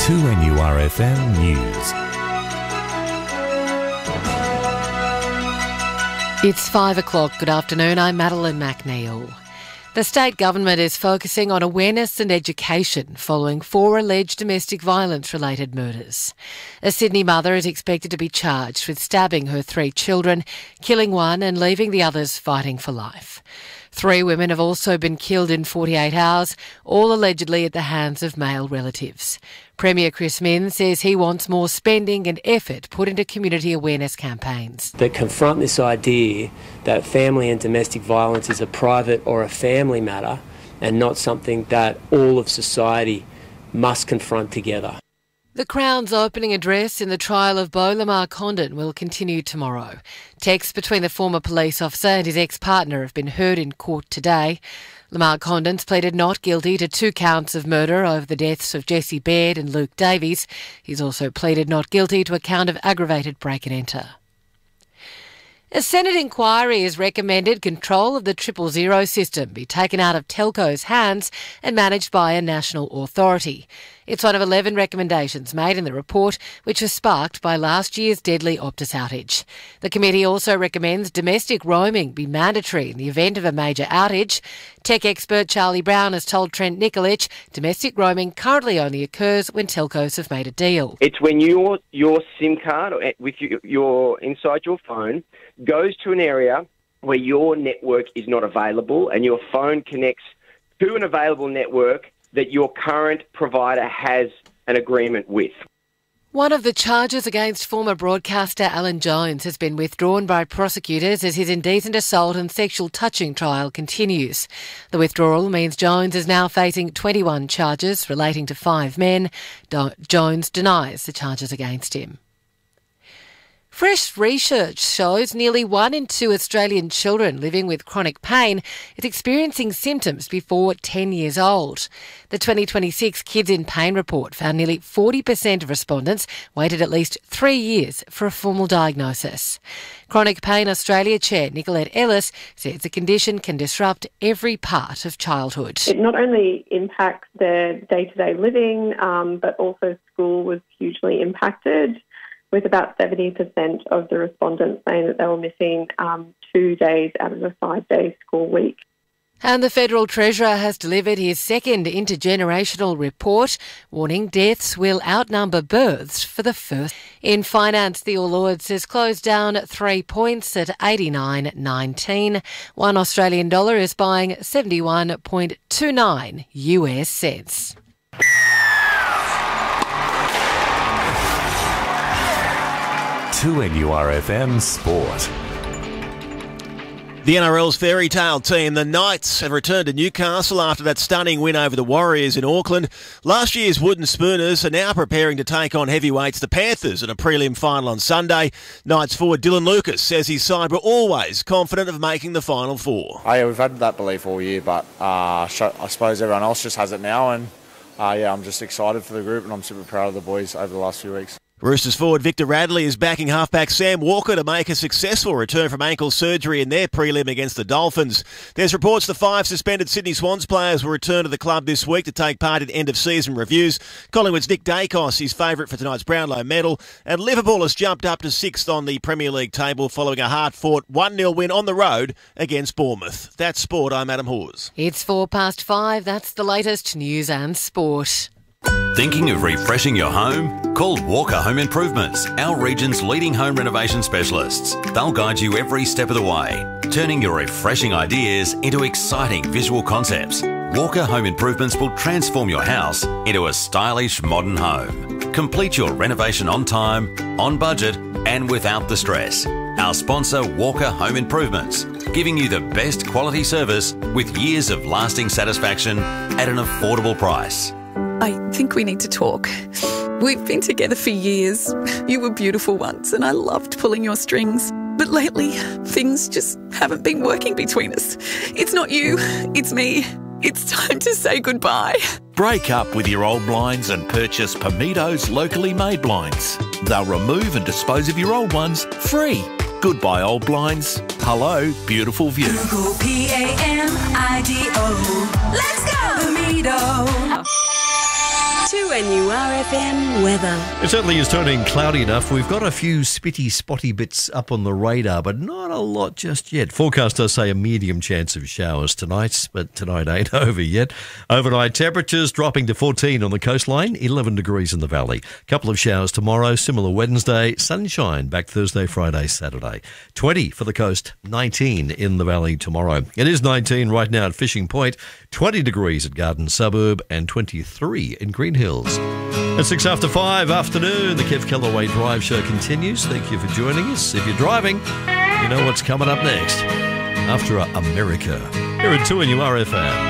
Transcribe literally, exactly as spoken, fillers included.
two N U R F M News. It's five o'clock. Good afternoon. I'm Madeline McNeil. The state government is focusing on awareness and education following four alleged domestic violence-related murders. A Sydney mother is expected to be charged with stabbing her three children, killing one and leaving the others fighting for life. Three women have also been killed in forty-eight hours, all allegedly at the hands of male relatives. Premier Chris Minns says he wants more spending and effort put into community awareness campaigns. That confront this idea that family and domestic violence is a private or a family matter and not something that all of society must confront together. The Crown's opening address in the trial of Beau Lamar Condon will continue tomorrow. Texts between the former police officer and his ex-partner have been heard in court today. Lamar Condon's pleaded not guilty to two counts of murder over the deaths of Jesse Baird and Luke Davies. He's also pleaded not guilty to a count of aggravated break and enter. A Senate inquiry has recommended control of the triple zero system be taken out of telcos' hands and managed by a national authority. It's one of eleven recommendations made in the report, which was sparked by last year's deadly Optus outage. The committee also recommends domestic roaming be mandatory in the event of a major outage. Tech expert Charlie Brown has told Trent Nikolic domestic roaming currently only occurs when telcos have made a deal. It's when your your SIM card with your, your inside your phone goes to an area where your network is not available and your phone connects to an available network that your current provider has an agreement with. One of the charges against former broadcaster Alan Jones has been withdrawn by prosecutors as his indecent assault and sexual touching trial continues. The withdrawal means Jones is now facing twenty-one charges relating to five men. Do- Jones denies the charges against him. Fresh research shows nearly one in two Australian children living with chronic pain is experiencing symptoms before ten years old. The twenty twenty-six Kids in Pain report found nearly forty percent of respondents waited at least three years for a formal diagnosis. Chronic Pain Australia Chair Nicolette Ellis says the condition can disrupt every part of childhood. It not only impacts their day-to-day living, um, but also school was hugely impacted, with about seventy percent of the respondents saying that they were missing um, two days out of a five-day school week. And the Federal Treasurer has delivered his second intergenerational report, warning deaths will outnumber births for the first. In finance, the All Ords has closed down three points at eighty-nine nineteen. One Australian dollar is buying seventy-one point two nine U S cents. two N U R F M Sport. The N R L's fairy tale team, the Knights, have returned to Newcastle after that stunning win over the Warriors in Auckland. Last year's Wooden Spooners are now preparing to take on heavyweights the Panthers in a prelim final on Sunday. Knights forward Dylan Lucas says his side were always confident of making the Final Four. Oh, yeah, we've had that belief all year, but uh, I suppose everyone else just has it now, and uh, yeah, I'm just excited for the group and I'm super proud of the boys over the last few weeks. Roosters forward Victor Radley is backing halfback Sam Walker to make a successful return from ankle surgery in their prelim against the Dolphins. There's reports the five suspended Sydney Swans players will return to the club this week to take part in end-of-season reviews. Collingwood's Nick Dacos is favourite for tonight's Brownlow medal, and Liverpool has jumped up to sixth on the Premier League table following a hard-fought one nil win on the road against Bournemouth. That's sport. I'm Adam Hawes. It's four past five. That's the latest news and sport. Thinking of refreshing your home? Call Walker Home Improvements, our region's leading home renovation specialists. They'll guide you every step of the way, turning your refreshing ideas into exciting visual concepts. Walker Home Improvements will transform your house into a stylish modern home. Complete your renovation on time, on budget, and without the stress. Our sponsor, Walker Home Improvements, giving you the best quality service with years of lasting satisfaction at an affordable price. I think we need to talk. We've been together for years. You were beautiful once and I loved pulling your strings. But lately, things just haven't been working between us. It's not you, it's me. It's time to say goodbye. Break up with your old blinds and purchase Pamido's locally made blinds. They'll remove and dispose of your old ones free. Goodbye, old blinds. Hello, beautiful view. Google P A M I D O. Let's go, Pamido. two N U R F M weather. It certainly is turning cloudy enough. We've got a few spitty, spotty bits up on the radar, but not a lot just yet. Forecast does say a medium chance of showers tonight, but tonight ain't over yet. Overnight temperatures dropping to fourteen on the coastline, eleven degrees in the valley. Couple of showers tomorrow, similar Wednesday, sunshine back Thursday, Friday, Saturday. twenty for the coast, nineteen in the valley tomorrow. It is nineteen right now at Fishing Point, twenty degrees at Garden Suburb, and twenty-three in Green Hills. At six after five afternoon, the Kev Kellaway Drive Show continues. Thank you for joining us. If you're driving, you know what's coming up next. After America, here at two N U R F M.